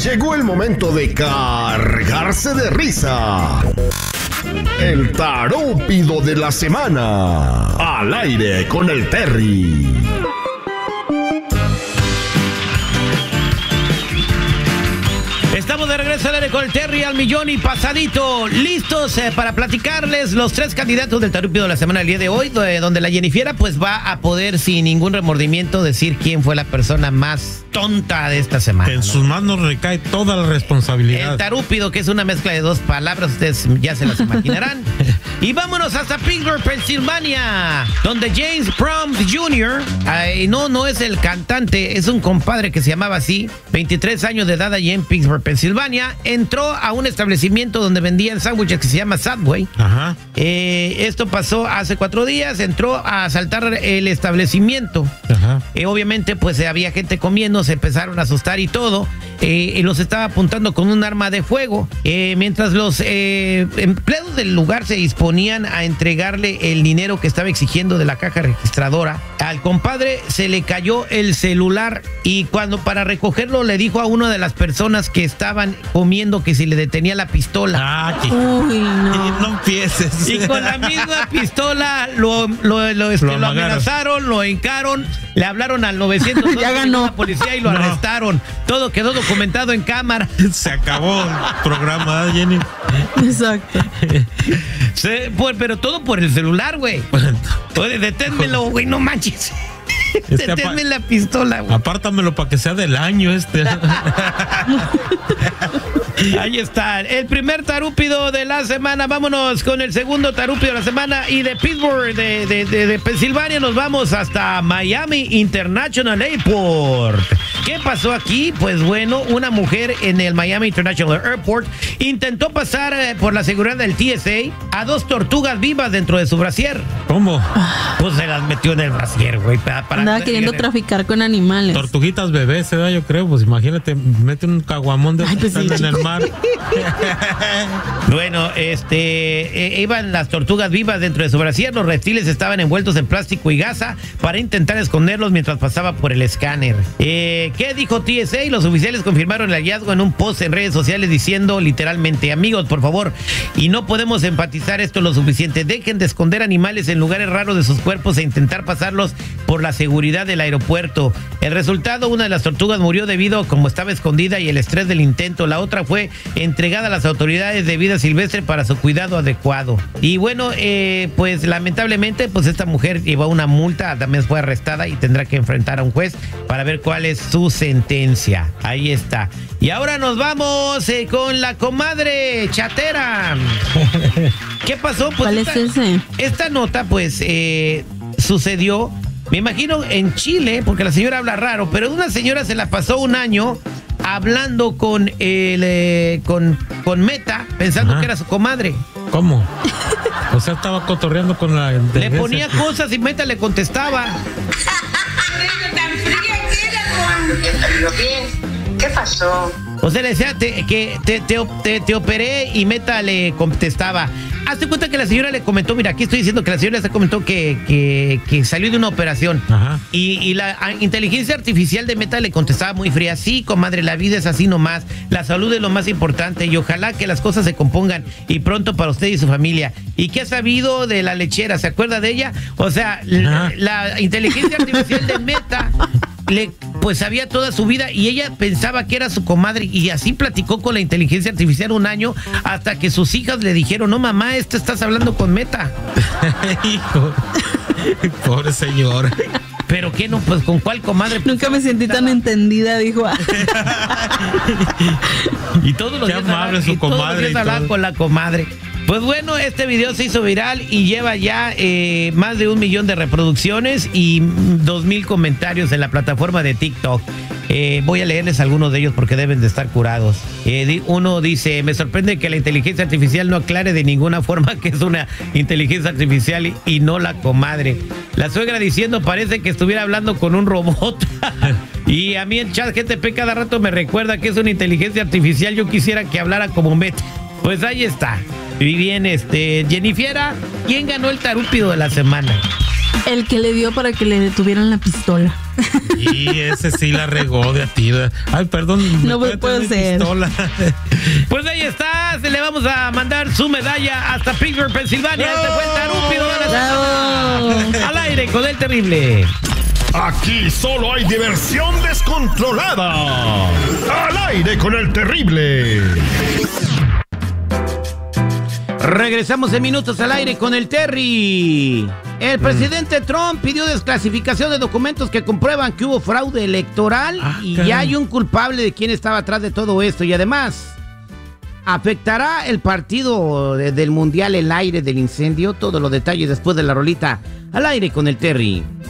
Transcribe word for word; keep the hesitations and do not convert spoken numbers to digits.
Llegó el momento de cargarse de risa. El tarúpido de la semana. Al aire con el Terry. Estamos de regreso al aire con el Terry al millón y pasadito, listos eh, para platicarles los tres candidatos del tarúpido de la semana el día de hoy, de, donde la Jennifiera pues va a poder sin ningún remordimiento decir quién fue la persona más tonta de esta semana. En ¿no? sus manos recae toda la responsabilidad. El tarúpido, que es una mezcla de dos palabras, ustedes ya se las imaginarán. Y vámonos hasta Pittsburgh, Pensilvania, donde James Prom junior, ay, no, no es el cantante, es un compadre que se llamaba así, veintitrés años de edad allí en Pittsburgh, Pensilvania, entró a un establecimiento donde vendían sándwiches que se llama Subway. Ajá. Eh, esto pasó hace cuatro días, entró a asaltar el establecimiento. Ajá. Eh, obviamente, pues había gente comiendo, se empezaron a asustar y todo, eh, y los estaba apuntando con un arma de fuego, eh, mientras los eh, empleados del lugar se disponían a entregarle el dinero que estaba exigiendo de la caja registradora. Al compadre se le cayó el celular y cuando para recogerlo le dijo a una de las personas que estaban comiendo que si le detenía la pistola. Ah, que... Uy, no. No empieces. Y con la misma pistola lo, lo, lo, este, Lo lo amagaron. amenazaron, lo hincaron, le hablaron al nueve uno dos, Ya ganó. la policía y lo No. arrestaron. Todo quedó documentado en cámara. Se acabó el programa, ¿eh, Jenny? Exacto. Se, por, pero todo por el celular, güey. Oye, deténmelo, güey, no manches. Este Deténme apa- la pistola, güey. Apártamelo para que sea del año este. Ahí está, el primer tarúpido de la semana. Vámonos con el segundo tarúpido de la semana. Y de Pittsburgh, de, de, de, de Pensilvania, nos vamos hasta Miami International Airport. ¿Qué pasó aquí? Pues bueno, una mujer en el Miami International Airport intentó pasar eh, por la seguridad del T S A a dos tortugas vivas dentro de su brasier. ¿Cómo? Pues se las metió en el brasier, güey. Para, para Andaba queriendo traficar con animales. Tortuguitas bebés, ¿verdad? Yo creo, pues imagínate, mete un caguamón de Ay, pues sí, en el mar. Bueno, este, eh, iban las tortugas vivas dentro de su brasier. Los reptiles estaban envueltos en plástico y gasa para intentar esconderlos mientras pasaba por el escáner. Eh, ¿Qué dijo T S A? Los oficiales confirmaron el hallazgo en un post en redes sociales diciendo literalmente: amigos, por favor, y no podemos enfatizar esto lo suficiente, dejen de esconder animales en lugares raros de sus cuerpos e intentar pasarlos por la seguridad del aeropuerto. El resultado, una de las tortugas murió debido a como estaba escondida y el estrés del intento. La otra fue entregada a las autoridades de vida silvestre para su cuidado adecuado. Y bueno, eh, pues lamentablemente, pues esta mujer llevó una multa, también fue arrestada y tendrá que enfrentar a un juez para ver cuál es su sentencia. Ahí está. Y ahora nos vamos eh, con la comadre chatera. ¿Qué pasó? Pues ¿Cuál esta, es ese? esta nota, pues, eh, sucedió, me imagino, en Chile, porque la señora habla raro, pero una señora se la pasó un año hablando con el eh, con, con Meta, pensando Ajá. que era su comadre. ¿Cómo? O sea, estaba cotorreando con la... Le ponía cosas y Meta le contestaba. ¿Qué pasó? O sea, le decía te, que te, te, te, te operé y Meta le contestaba. Hazte cuenta que la señora le comentó, mira, aquí estoy diciendo que la señora le comentó que, que, que salió de una operación. Ajá. Y, y la a, inteligencia artificial de Meta le contestaba muy fría: sí, comadre, la vida es así nomás, la salud es lo más importante y ojalá que las cosas se compongan y pronto para usted y su familia. ¿Y qué ha sabido de la lechera? ¿Se acuerda de ella? O sea, la, la inteligencia artificial de Meta le pues sabía toda su vida y ella pensaba que era su comadre y así platicó con la inteligencia artificial un año hasta que sus hijas le dijeron: no, mamá, esto estás hablando con Meta. Hijo. Pobre señor. ¿Pero qué no? Pues ¿con cuál comadre? Nunca me sentí tan entendida, dijo. Y todos los Qué días amable hablaban- su y todos los comadre días y hablaban todo. con la comadre. Pues bueno, este video se hizo viral y lleva ya eh, más de un millón de reproducciones y dos mil comentarios en la plataforma de TikTok. Eh, voy a leerles algunos de ellos porque deben de estar curados. Eh, di- uno dice: me sorprende que la inteligencia artificial no aclare de ninguna forma que es una inteligencia artificial y, y no la comadre. La suegra diciendo: parece que estuviera hablando con un robot. Y a mí en chat G T P cada rato me recuerda que es una inteligencia artificial. Yo quisiera que hablara como Meta. Pues ahí está. Y bien, este, Jennifiera, ¿quién ganó el tarúpido de la semana? El que le dio para que le detuvieran la pistola. Y ese sí la regó de a ti. Ay, perdón. No ¿me puede traer mi ser. pistola? Pues ahí está, se le vamos a mandar su medalla hasta Pittsburgh, Pensilvania. Este fue el tarúpido de la ¡Bravo! semana. Al aire con el terrible. Aquí solo hay diversión descontrolada. Al aire con el terrible. Regresamos en minutos al aire con el Terry. El presidente Trump pidió desclasificación de documentos que comprueban que hubo fraude electoral Ah, y caray. ya hay un culpable de quién estaba atrás de todo esto. Y además, ¿afectará el partido de- del Mundial el aire del incendio? Todos los detalles después de la rolita al aire con el Terry.